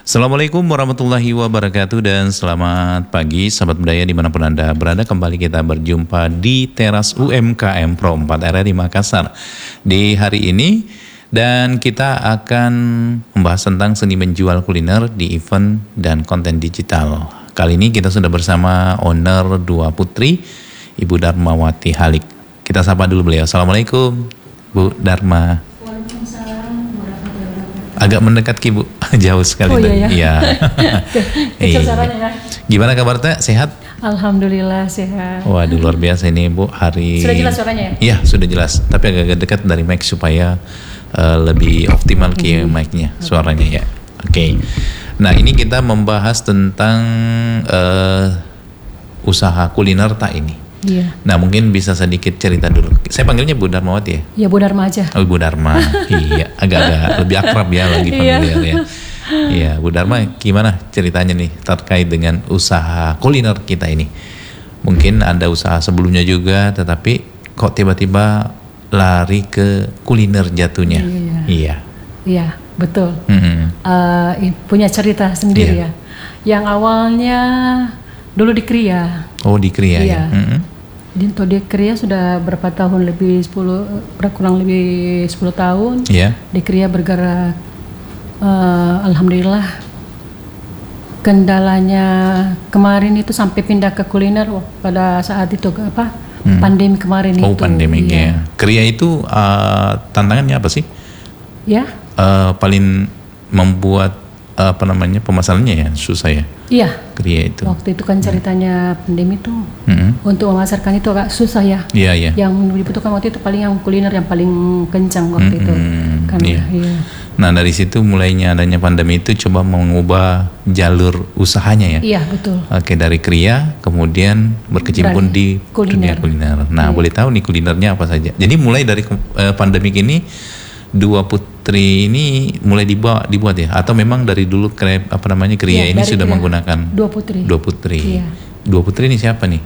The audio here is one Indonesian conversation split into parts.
Assalamualaikum warahmatullahi wabarakatuh dan selamat pagi sahabat budaya dimanapun Anda berada. Kembali kita berjumpa di teras UMKM Pro 4 RRI Makassar di hari ini. Dan kita akan membahas tentang seni menjual kuliner di event dan konten digital. Kali ini kita sudah bersama owner Dua Putri, Ibu Darmawati Halik. Kita sapa dulu beliau. Assalamualaikum Bu Darma. Agak mendekat Ki Bu, jauh sekali. Oh iya ya. Iya. Kecil suaranya ya. Gimana kabar Teh? Sehat? Alhamdulillah sehat. Waduh luar biasa ini Bu hari. Sudah jelas suaranya ya? Iya sudah jelas, tapi agak dekat dari mic supaya lebih optimal Ki mic-nya, suaranya ya. Oke. Nah ini kita membahas tentang usaha kuliner tak ini. Iya. Nah mungkin bisa sedikit cerita dulu. Saya panggilnya Bu Darmawati ya? Ya Bu Darma aja. Oh Bu Darma, iya agak-agak lebih akrab ya lagi familiar ya. Iya Bu Darma, gimana ceritanya nih terkait dengan usaha kuliner kita ini? Mungkin ada usaha sebelumnya juga, tetapi kok tiba-tiba lari ke kuliner jatuhnya? Iya. Iya betul. Punya cerita sendiri ya. Yang awalnya dulu di Kria. Oh di Kria ya. Di Kria sudah berapa tahun, kurang lebih 10 tahun. Iya. Di Kria bergerak. Alhamdulillah. Kendalanya kemarin itu sampai pindah ke kuliner pada saat itu pandemi kemarin itu. Oh pandemi ya. Kria itu tantangannya apa sih? Ya. Paling membuat pemasarannya ya susah ya. Iya. Kria itu. Waktu itu kan ceritanya pandemi itu untuk memasarkan itu agak susah ya. Iya iya. Yang dibutuhkan waktu itu paling yang kuliner yang paling kencang waktu itu. Kan, iya. Iya. Nah dari situ mulainya adanya pandemi itu coba mengubah jalur usahanya ya. Iya betul. Oke dari Kria kemudian berkecimpung di dunia kuliner. Nah boleh tahu nih kulinernya apa saja. Jadi mulai dari pandemik ini Dua Putri ini mulai dibuat ya, atau memang dari dulu Kria ini sudah menggunakan Dua Putri. Dua Putri. Iya. Dua Putri ini siapa nih?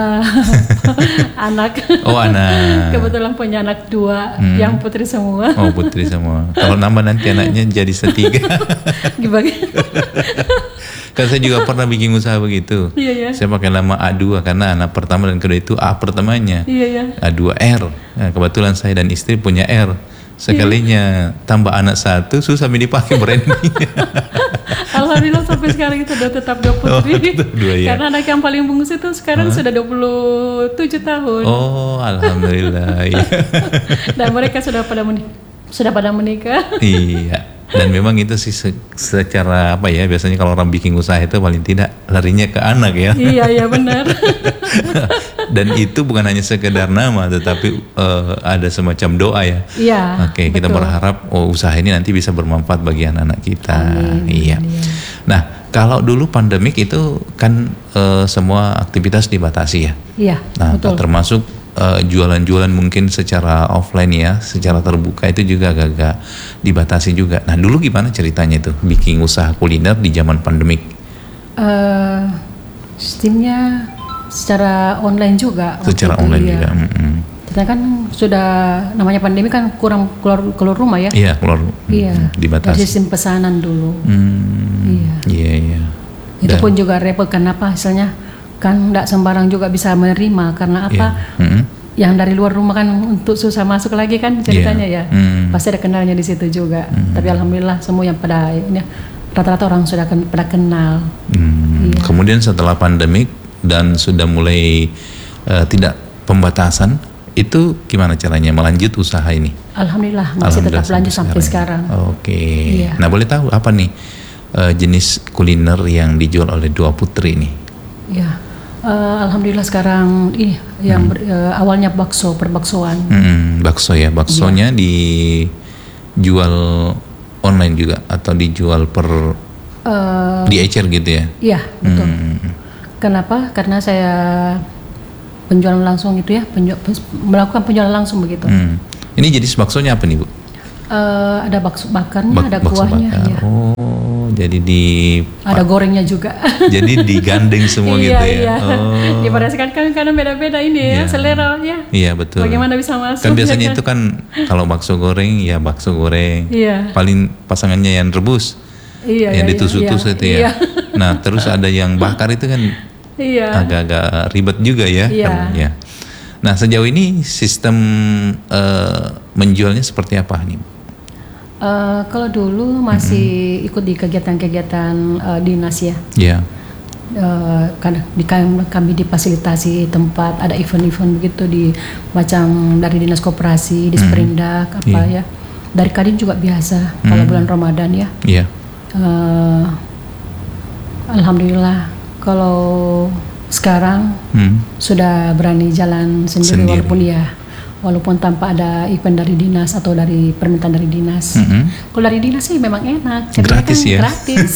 Anak. Oh anak. Kebetulan punya anak 2 yang putri semua. Oh putri semua. Kalau nambah nanti anaknya jadi 3. Gimana? Kan saya juga pernah bikin usaha begitu. Iya ya. Saya pakai nama A2 karena anak pertama dan kedua itu A pertamanya. Iya ya. A2R. Nah, kebetulan saya dan istri punya R. Sekalinya tambah anak 1 susah dipakai branding. Alhamdulillah sampai sekarang itu udah tetap Dua Putri. Ya. Karena anak yang paling bungsu itu sekarang sudah 27 tahun. Oh, alhamdulillah. Ya. Dan mereka sudah pada menikah. Iya. Dan memang itu sih secara biasanya kalau orang bikin usaha itu paling tidak larinya ke anak ya. Iya benar. Dan itu bukan hanya sekedar nama tetapi ada semacam doa ya. Iya. Oke, kita berharap usaha ini nanti bisa bermanfaat bagi anak-anak kita. Amin. Iya. Nah, kalau dulu pandemik itu kan semua aktivitas dibatasi ya. Iya. Nah, betul. termasuk jualan-jualan mungkin secara offline ya, secara terbuka itu juga agak-agak dibatasi juga. Nah dulu gimana ceritanya itu bikin usaha kuliner di zaman pandemik? Sistemnya secara online juga. Secara online juga. Kita kan sudah namanya pandemi kan kurang keluar rumah ya. Iya keluar. Iya. Dibatasi. Dari sistem pesanan dulu. Iya. Itu pun juga repot kenapa hasilnya kan tidak sembarang juga bisa menerima karena apa? Yang dari luar rumah kan untuk susah masuk lagi kan ceritanya ya. Pasti ada kendalanya di situ juga. Tapi alhamdulillah semua yang pada ini rata-rata orang sudah pada kenal. Iya. Kemudian setelah pandemik dan sudah mulai tidak pembatasan, itu gimana caranya melanjut usaha ini? Alhamdulillah masih tetap lanjut sampai sekarang. Oke. Iya. Nah boleh tahu apa nih jenis kuliner yang dijual oleh Dua Putri ini? Ya. Alhamdulillah sekarang ini yang awalnya perbaksoan. Bakso ya, baksonya dijual online juga atau dijual di ecer gitu ya? Iya betul. Kenapa? Karena saya penjualan langsung itu ya, melakukan penjualan langsung begitu. Ini jenis baksonya apa nih Bu? Ada bakso bakarnya, ada kuahnya. Ya. Oh, jadi ada gorengnya juga. Jadi digandeng semua gitu ya. Iya. Oh. Diperhatikan kan karena beda-beda ini ya selera ya. Iya betul. Bagaimana bisa masuk? Kan biasanya itu kan kalau bakso goreng ya bakso goreng. Iya. Paling pasangannya yang rebus. Iya, yang ditusuk-tusuk itu ya. Iya. Nah terus ada yang bakar itu kan agak-agak ribet juga ya. Ya. Nah sejauh ini sistem menjualnya seperti apa nih? Kalau dulu masih ikut di kegiatan-kegiatan dinas ya. Iya. Karena kami difasilitasi tempat ada event-event begitu di macam dari dinas koperasi, di Sprindak apa ya. Dari Kadin juga biasa kalau bulan Ramadan ya. Iya. Alhamdulillah kalau sekarang sudah berani jalan sendiri. walaupun tanpa ada event dari dinas atau dari permintaan dari dinas. Kalau dari dinas sih memang enak, gratis kan ya. Gratis.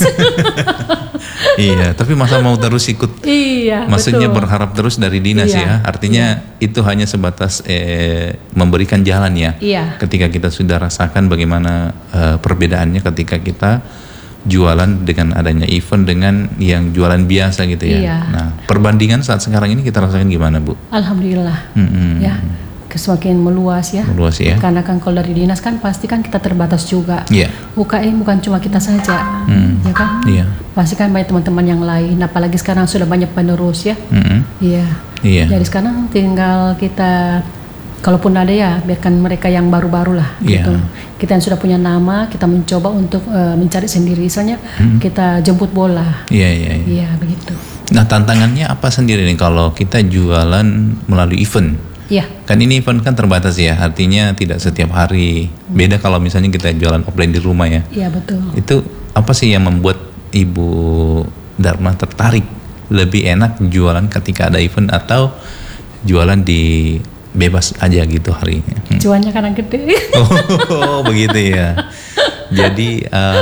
Iya, tapi masa mau terus ikut? Iya, maksudnya betul. berharap terus dari dinas ya. Artinya itu hanya sebatas memberikan jalan ya. Iya. Ketika kita sudah rasakan bagaimana perbedaannya ketika kita jualan dengan adanya event dengan yang jualan biasa gitu ya. Iya. Nah, perbandingan saat sekarang ini kita rasakan gimana, Bu? Alhamdulillah. Ya. Semakin meluas ya. Meluas ya. Karena kan kalau dari dinas kan pasti kan kita terbatas juga. Iya. UKM bukan cuma kita saja, ya kan? Iya. Pasti kan banyak teman-teman yang lain. Apalagi sekarang sudah banyak penerus ya. Iya. Iya. Jadi sekarang tinggal kita, kalaupun ada ya, biarkan mereka yang baru-baru lah. Gitu. Kita yang sudah punya nama, kita mencoba untuk mencari sendiri. Misalnya kita jemput bola. Iya. Iya begitu. Nah tantangannya apa sendiri nih kalau kita jualan melalui event? Iya. Kan ini event kan terbatas ya, artinya tidak setiap hari. Beda kalau misalnya kita jualan offline di rumah ya. Iya betul. Itu apa sih yang membuat Ibu Dharma tertarik lebih enak jualan ketika ada event atau jualan di bebas aja gitu harinya? Cuannya kadang gede. Oh begitu ya. Jadi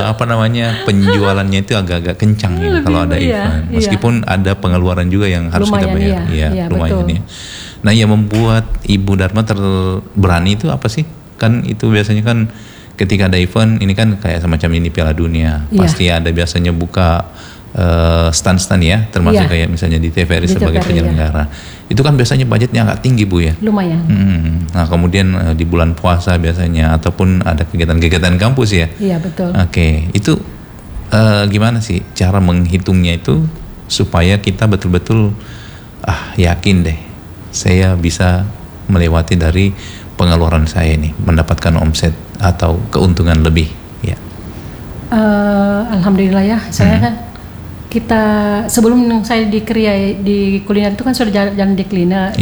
penjualannya itu agak-agak kencang ya kalau ada event. Meskipun ada pengeluaran juga yang harus kita bayar. Iya, lumayan ya. Nah yang membuat Ibu Dharma berani itu apa sih? Kan itu biasanya kan ketika ada event, ini kan kayak semacam ini Piala Dunia. Pasti ada biasanya buka stand-stand ya, termasuk kayak misalnya di TVRI sebagai penyelenggara. Itu kan biasanya budgetnya agak tinggi Bu ya. Lumayan. Nah kemudian di bulan puasa biasanya ataupun ada kegiatan-kegiatan kampus ya. Iya betul. Oke, itu gimana sih cara menghitungnya itu supaya kita betul-betul yakin deh saya bisa melewati dari pengeluaran saya ini, mendapatkan omset atau keuntungan lebih ya. Alhamdulillah ya, saya kan kita sebelum saya di Kria di kuliner itu kan sudah jalan di kuliner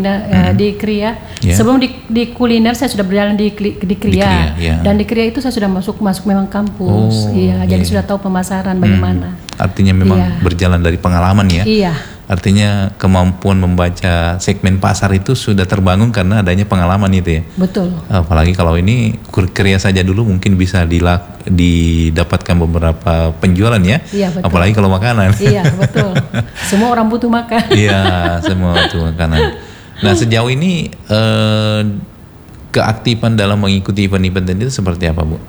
di Kria. Sebelum di kuliner saya sudah berjalan di Kria. Dan di Kria itu saya sudah masuk memang kampus. Jadi sudah tahu pemasaran bagaimana. Artinya memang berjalan dari pengalaman ya. Iya. Artinya kemampuan membaca segmen pasar itu sudah terbangun karena adanya pengalaman itu ya. Betul. Apalagi kalau ini Kria saja dulu mungkin bisa didapatkan beberapa penjualan ya. Iya, betul. Apalagi kalau makanan. Iya betul. Semua orang butuh makan. Iya, semua butuh makanan. Nah sejauh ini keaktifan dalam mengikuti event-event itu seperti apa Bu?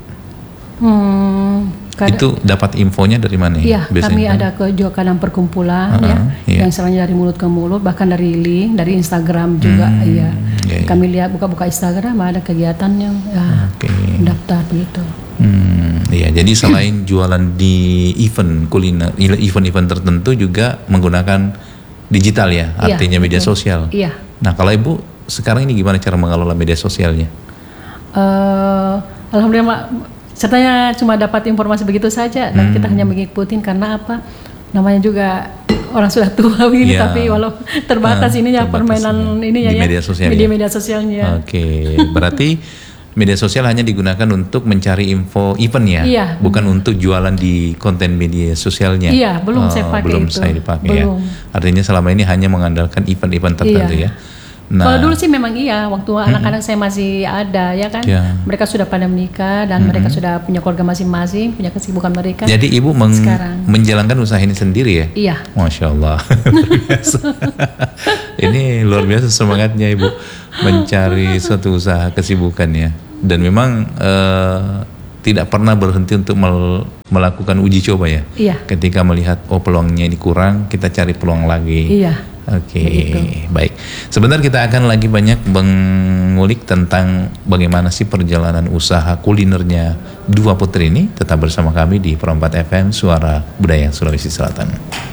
Itu dapat infonya dari mana? Iya, kami ada juga kadang perkumpulan yang istilahnya dari mulut ke mulut, bahkan dari link, dari Instagram juga. Kami lihat buka-buka Instagram ada kegiatan yang daftar begitu. Iya, jadi selain jualan di event kuliner, event-event tertentu juga menggunakan digital ya, artinya media sosial. Iya. Nah, kalau Ibu sekarang ini gimana cara mengelola media sosialnya? Alhamdulillah, katanya cuma dapat informasi begitu saja dan kita hanya mengikuti karena apa? Namanya juga orang sudah tua begini, tapi walau terbatas ininya permainan ininya di media sosial. Media sosialnya. Oke, berarti media sosial hanya digunakan untuk mencari info event ya, bukan untuk jualan di konten media sosialnya. Iya, belum saya pakai belum itu. Saya dipakai ya. Artinya selama ini hanya mengandalkan event-event tertentu ya. Nah, kalau dulu sih memang waktu anak-anak saya masih ada ya kan, mereka sudah pada menikah dan mereka sudah punya keluarga masing-masing, punya kesibukan mereka. Jadi Ibu menjalankan usaha ini sendiri ya? Iya. Masya Allah. Ini luar biasa semangatnya Ibu mencari suatu usaha kesibukan ya. Dan memang tidak pernah berhenti untuk melakukan uji coba ya. Iya. Ketika melihat peluangnya ini kurang, kita cari peluang lagi. Iya. Oke, baik. Sebentar kita akan lagi banyak mengulik tentang bagaimana sih perjalanan usaha kulinernya dua putri ini. Tetap bersama kami di Pro 4 FM Suara Budaya Sulawesi Selatan.